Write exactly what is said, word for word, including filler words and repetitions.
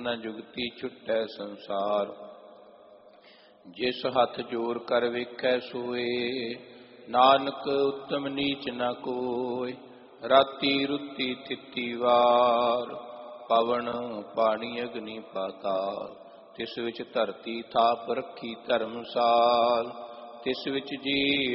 ਨ ਜੁਗਤੀ ਛੁਟੈ ਸੰਸਾਰ। ਜਿਸ ਹੱਥ ਜੋਰ ਕਰ ਵੇਖੈ ਸੋਏ, ਨਾਨਕ ਉੱਤਮ ਨੀਚ ਨ ਕੋਇ। ਰਾਤੀ ਰੁੱਤੀ ਥਿਤੀ ਵਾਰ, ਪਵਨ ਪਾਣੀ ਅਗਨੀ ਪਾਤਾਲ। ਤਿਸ ਵਿੱਚ ਧਰਤੀ ਥਾਪ ਰੱਖੀ ਧਰਮਸਾਲ, ਤਿਸ ਵਿੱਚ ਜੀ